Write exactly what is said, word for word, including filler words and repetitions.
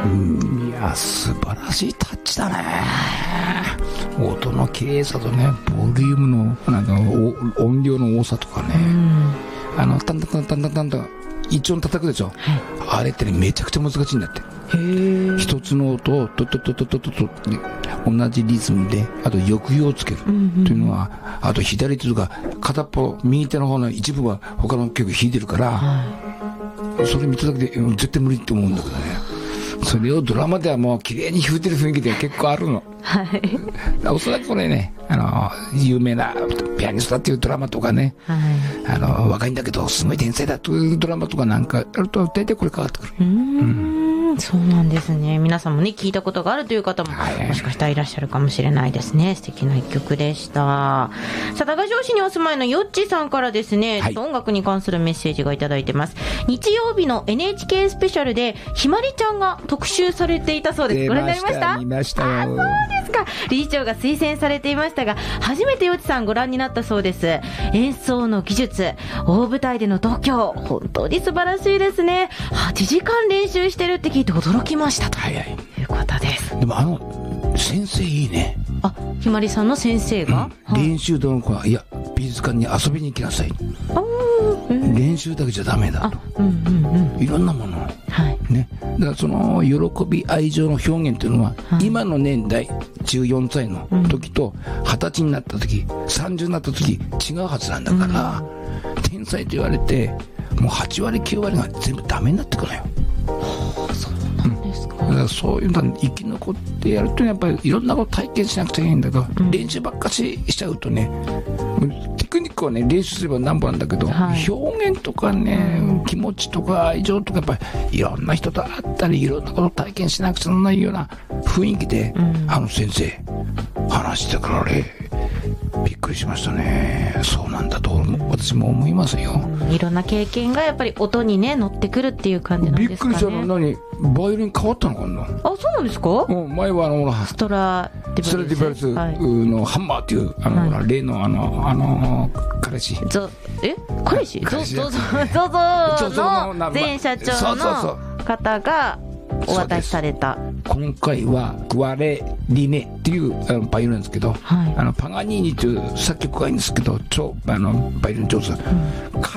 うん、いや素晴らしいタッチだね。音の綺麗さとね、ボリュームのなんか音量の多さとかね、うん、あのタンタンタンタンタンタン一音叩くでしょ、はい、あれってねめちゃくちゃ難しいんだって。へー。一つの音をトトトトトトトって同じリズムで、あと抑揚をつける、うんうん、というのは、あと左手とか片っぽ右手の方の一部は他の曲弾いてるから、はい、それ見ただけで絶対無理って思うんだけどね。それをドラマではもう綺麗に弾いてる雰囲気で結構あるの。はい。おそらくこれね、あの有名なピアニストだっていうドラマとかね、はい、あの若いんだけどすごい天才だというドラマとかなんかやると大体これかかってくる。うーん、 うん、そうなんですね。皆さんもね聞いたことがあるという方も、はい、もしかしたらいらっしゃるかもしれないですね。素敵な一曲でした。佐賀城市にお住まいのよっちさんからですね、はい、音楽に関するメッセージがいただいてます。日曜日の エヌエイチケー スペシャルでひまりちゃんが特集されていたそうです。ご覧になりました？ 見ましたよ。 あ、そうですか。理事長が推薦されていましたが、初めてよっちさんご覧になったそうです。演奏の技術、大舞台での度胸、本当に素晴らしいですね。はちじかん練習してるって聞いて驚きましたと、はいはい、いうことです。 でもあの先生いいね。 あ、ひまりさんの先生が、 うん、練習どの子は、いや美術館に遊びに行きなさい、うん、練習だけじゃダメだと、うんうんうん、いろんなもの、はいね、だからその喜び愛情の表現というのは、はい、今の年代じゅうよんさいの時とはたちになった時、さんじゅうになった時違うはずなんだから、うん、天才と言われてもうはちわりきゅうわりが全部ダメになってくるよ。 はあ、そうなんですか。 だからそういうの生き残ってやるとやっぱりいろんなこと体験しなくちゃいけないんだけど、うん、練習ばっかししちゃうとね、テクニックはね練習すれば何本なんだけど、はい、表現とかね、うん、気持ちとか愛情とかやっぱりいろんな人と会ったりいろんなことを体験しなくちゃならないような雰囲気で、うん、あの先生話してたからねびっくりしましたね。そうなんだと私も思いますよ、 うん、いろんな経験がやっぱり音にね乗ってくるっていう感じなんですかね。 びっくりしたの。何バイオリン変わったのかな。 あ、そうなんですか。 うん、前はあのストラディバルスのハンマーっていう、あの、はい、例のあのあの彼氏ゾえ彼氏ゾゾゾゾゾの前社長の方がお渡しされた。 今回はグワレリネっていうあのバイオリンなんですけど、はい、あのパガニーニという作曲家がいるんですけど超あのバイオリン上手、うん